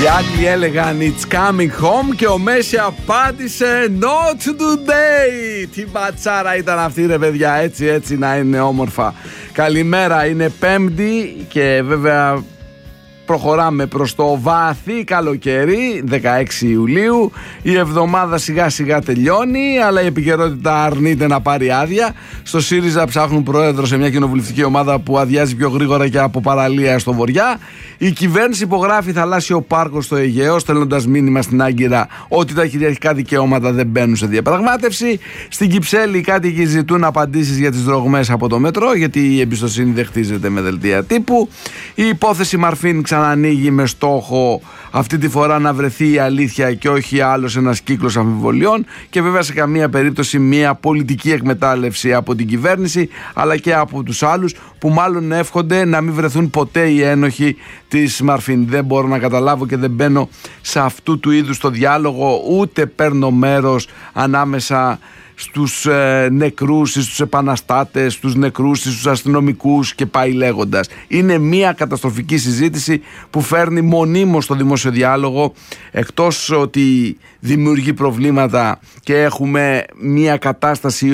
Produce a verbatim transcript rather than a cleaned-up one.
Άγγλοι έλεγαν It's coming home και ο Μέση απάντησε Not today. Τι μπατσάρα ήταν αυτή ρε παιδιά, έτσι έτσι να είναι όμορφα. Καλημέρα, είναι Πέμπτη και βέβαια προχωράμε προς το βαθύ καλοκαίρι, δεκαέξι Ιουλίου. Η εβδομάδα σιγά σιγά τελειώνει, αλλά η επικαιρότητα αρνείται να πάρει άδεια. Στο ΣΥΡΙΖΑ ψάχνουν πρόεδρο σε μια κοινοβουλευτική ομάδα που αδειάζει πιο γρήγορα και από παραλία στο βοριά. Η κυβέρνηση υπογράφει θαλάσσιο πάρκο στο Αιγαίο, στέλνοντας μήνυμα στην Άγκυρα ότι τα κυριαρχικά δικαιώματα δεν μπαίνουν σε διαπραγμάτευση. Στην Κυψέλη οι κάτοικοι ζητούν απαντήσεις για τις δρογμές από το μετρό, γιατί η εμπιστοσύνη δεν χτίζεται με δελτία τύπου. Η υπόθεση Μαρφίν ξανανοίγει με στόχο αυτή τη φορά να βρεθεί η αλήθεια και όχι άλλος ένας κύκλος αμφιβολιών, και βέβαια σε καμία περίπτωση μια πολιτική εκμετάλλευση από την κυβέρνηση αλλά και από τους άλλους που μάλλον εύχονται να μην βρεθούν ποτέ οι ένοχοι της Μαρφίν. Δεν μπορώ να καταλάβω και δεν μπαίνω σε αυτού του είδους το διάλογο, ούτε παίρνω μέρος ανάμεσα στους ε, νεκρούς, στους επαναστάτες, στους νεκρούς, στους αστυνομικούς και πάει λέγοντας. Είναι μια καταστροφική συζήτηση που φέρνει μονίμως στο δημόσιο διάλογο, εκτός ότι δημιουργεί προβλήματα και έχουμε μια κατάσταση